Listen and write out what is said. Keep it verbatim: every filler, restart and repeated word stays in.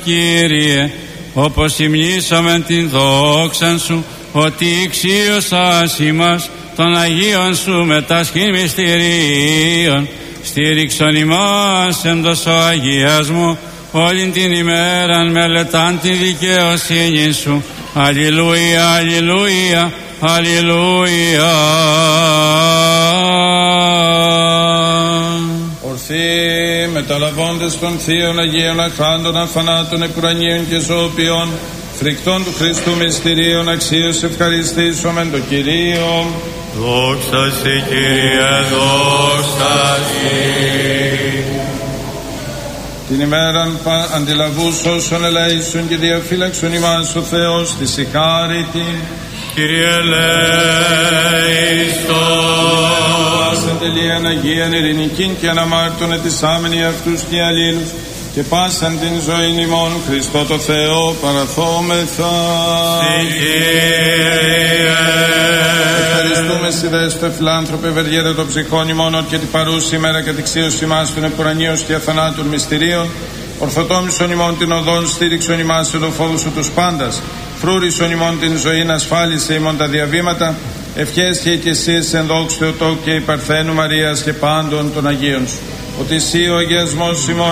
Κύριε, όπως υμνήσαμεν την δόξαν Σου, ότι ηξίωσας ημάς των Αγίων Σου μετάσχην μυστηρίων, στήριξον ημάς εν τόσο αγιασμό, όλην την ημέραν μελετάν την δικαιοσύνη Σου. Αλληλούια, αλληλούια, αλληλούια. Ορθοί μεταλαβώντες των Θείων Αγίων Αχάντων αφανάτων εκουρανίων και ζωοποιών, φρικτών του Χριστού μυστηρίων, αξίως ευχαριστήσομεν το Κυρίο. Δόξα Συ, Κύριε, δόξα Συ. Την ημέραν αντιλαβούς όσων ελέησον και διαφύλαξον ημάς ο Θεός της ηχάρητη. Κύριε ελέησον. Πάσαν τελείαν Αγίαν ειρηνικήν και αναμάρτων ετισάμενοι αυτούς και αλλήλους, και πάσαν την ζωήν ημών Χριστό το Θεό παραθόμεθα. Ευχαριστούμε Συ δέστο φιλάνθρωπε ευεργέτα των ψυχών ημών, και την παρούση ημέρα κατηξίωση ημάς των επουρανίως και αθανάτων μυστηρίων, ορθοτόμησον ημών την οδόν, στήριξον ημάς εν το φόβο Σου τους πάντας, φρούρισον ημών την ζωήν, ασφάλισε ημών τα διαβήματα, ευχέσχε και Συ εν δόξου Θεοτόκου και η Παρθένου Μαρίας και πάντων των Αγίων Σου, ότι Συ ο αγιασμός ημών